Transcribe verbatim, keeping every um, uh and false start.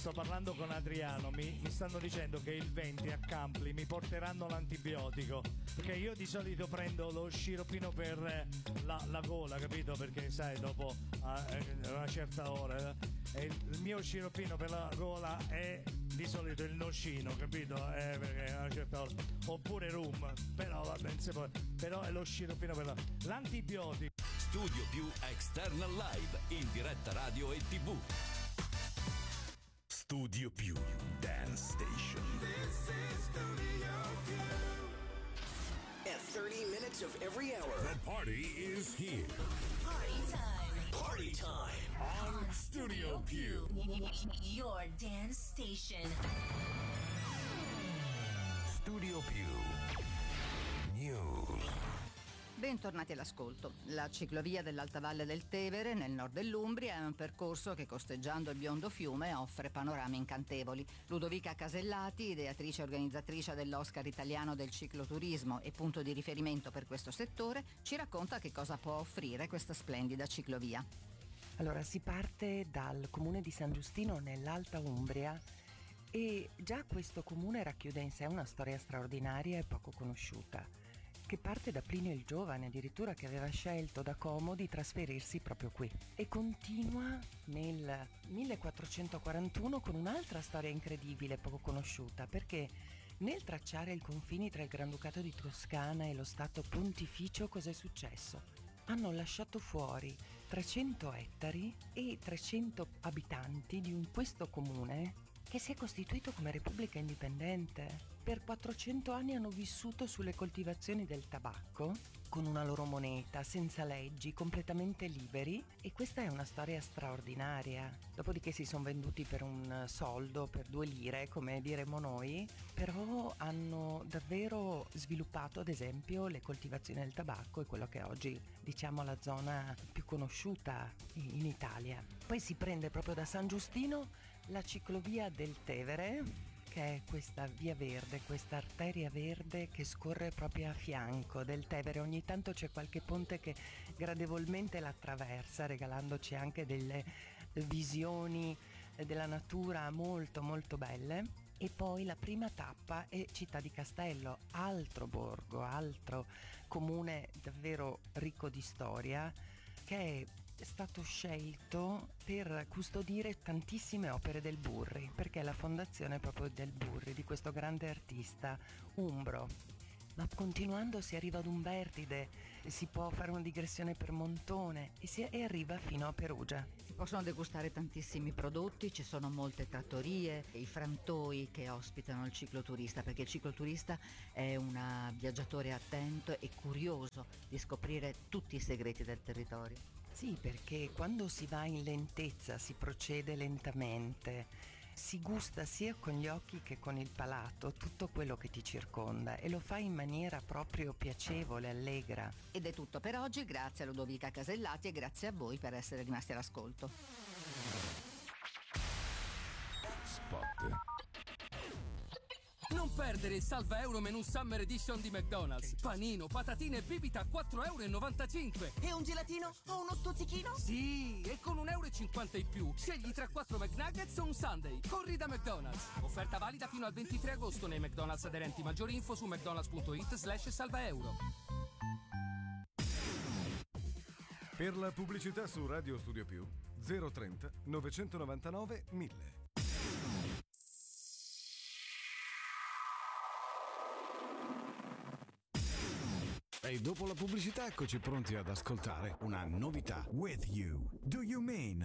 sto parlando con Adriano, mi, mi stanno dicendo che il venti a Campli mi porteranno l'antibiotico, perché io di solito prendo lo sciroppino per la, la gola, capito? Perché sai, dopo a una certa ora eh, il mio sciroppino per la gola è di solito il nocino, capito? Eh, perché a una certa ora, oppure rum, però vabbè, insomma, però è lo sciroppino per la l'antibiotico. Studio Più External Live in diretta radio e tivù. Studio Più Dance Station. This is Studio Più. At thirty minutes of every hour, The party is here. Party time. Party time On Studio Più. Your dance station. Studio Più News. Bentornati all'ascolto. La ciclovia dell'Alta Valle del Tevere, nel nord dell'Umbria, è un percorso che, costeggiando il biondo fiume, offre panorami incantevoli. Ludovica Casellati, ideatrice e organizzatrice dell'Oscar italiano del cicloturismo e punto di riferimento per questo settore, ci racconta che cosa può offrire questa splendida ciclovia. Allora, si parte dal comune di San Giustino nell'Alta Umbria e già questo comune racchiude in sé una storia straordinaria e poco conosciuta, che parte da Plinio il Giovane, addirittura, che aveva scelto da Como di trasferirsi proprio qui, e continua nel millequattrocentoquarantuno con un'altra storia incredibile, poco conosciuta, perché nel tracciare i confini tra il Granducato di Toscana e lo Stato Pontificio cos'è successo? Hanno lasciato fuori trecento ettari e trecento abitanti di un, questo comune che si è costituito come repubblica indipendente. Per quattrocento anni hanno vissuto sulle coltivazioni del tabacco, con una loro moneta, senza leggi, completamente liberi, e questa è una storia straordinaria. Dopodiché si sono venduti per un soldo, per due lire, come diremmo noi, però hanno davvero sviluppato, ad esempio, le coltivazioni del tabacco, e quello che è oggi, diciamo, la zona più conosciuta in Italia. Poi si prende proprio da San Giustino la ciclovia del Tevere, che è questa via verde, questa arteria verde che scorre proprio a fianco del Tevere. Ogni tanto c'è qualche ponte che gradevolmente la attraversa, regalandoci anche delle visioni della natura molto molto belle. E poi la prima tappa è Città di Castello, altro borgo, altro comune davvero ricco di storia, che è è stato scelto per custodire tantissime opere del Burri, perché è la fondazione proprio del Burri, di questo grande artista umbro. Ma continuando si arriva ad Umbertide, si può fare una digressione per Montone e si e arriva fino a Perugia. Si possono degustare tantissimi prodotti, ci sono molte trattorie, i frantoi che ospitano il cicloturista, perché il cicloturista è un viaggiatore attento e curioso di scoprire tutti i segreti del territorio. Sì, perché quando si va in lentezza si procede lentamente, si gusta sia con gli occhi che con il palato tutto quello che ti circonda e lo fa in maniera proprio piacevole, allegra. Ed è tutto per oggi, grazie a Ludovica Casellati e grazie a voi per essere rimasti all'ascolto. Spot. Non perdere il salva euro menù Summer Edition di McDonald's. Panino, patatine e bibita a quattro virgola novantacinque euro. E un gelatino o uno stuzzichino? Sì, e con un euro e cinquanta in più scegli tra quattro McNuggets o un Sunday. Corri da McDonald's. Offerta valida fino al ventitré agosto nei McDonald's aderenti. Maggiori info su mcdonalds.it slash salva euro. Per la pubblicità su Radio Studio Più zero trenta novecentonovantanove mille. E dopo la pubblicità eccoci pronti ad ascoltare una novità. With You. Do You Mean?